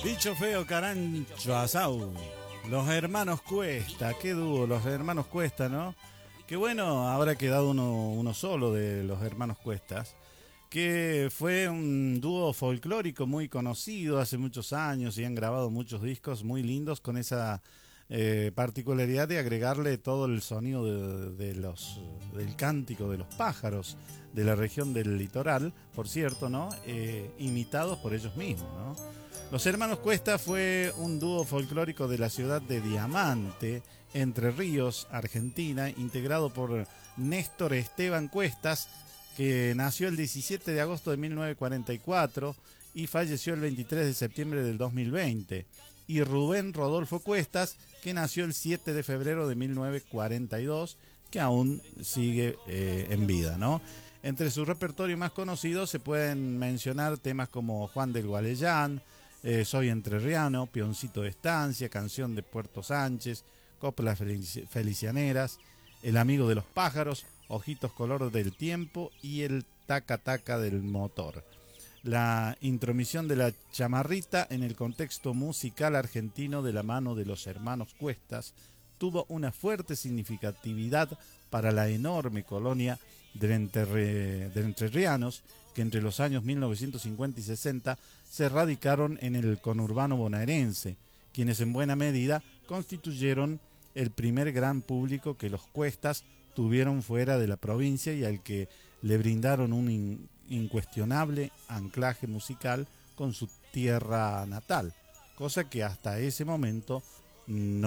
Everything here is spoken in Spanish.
Bicho feo, carancho, asau. Los hermanos Cuesta, qué dúo, los hermanos Cuesta, ¿no? Qué bueno, habrá quedado uno solo de los hermanos Cuestas, que fue un dúo folclórico muy conocido hace muchos años y han grabado muchos discos muy lindos con esa particularidad de agregarle todo el sonido del cántico de los pájaros de la región del litoral, por cierto, ¿no? Imitados por ellos mismos, ¿no? Los hermanos Cuesta fue un dúo folclórico de la ciudad de Diamante, Entre Ríos, Argentina, integrado por Néstor Esteban Cuestas, que nació el 17 de agosto de 1944 y falleció el 23 de septiembre del 2020, y Rubén Rodolfo Cuestas, que nació el 7 de febrero de 1942, que aún sigue en vida, ¿no? Entre su repertorio más conocido se pueden mencionar temas como Juan del Gualeyán, Soy Entrerriano, Peoncito de Estancia, Canción de Puerto Sánchez, Coplas Felicianeras, El Amigo de los Pájaros, Ojitos Color del Tiempo y El Taca Taca del Motor. La intromisión de la chamarrita en el contexto musical argentino de la mano de los hermanos Cuestas tuvo una fuerte significatividad para la enorme colonia de entrerrianos que entre los años 1950 y 60 se radicaron en el conurbano bonaerense, quienes en buena medida constituyeron el primer gran público que los Cuestas tuvieron fuera de la provincia y al que le brindaron un incuestionable anclaje musical con su tierra natal, cosa que hasta ese momento no